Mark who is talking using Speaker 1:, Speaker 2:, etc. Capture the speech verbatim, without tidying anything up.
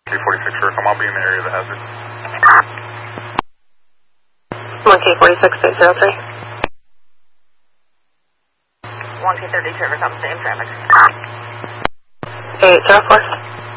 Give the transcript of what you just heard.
Speaker 1: K forty-six, sure, come, I'll be in the area of the hazard.
Speaker 2: one K forty-six, eight zero three.
Speaker 3: one K thirty, Trevor, come, same traffic.
Speaker 2: eight zero four.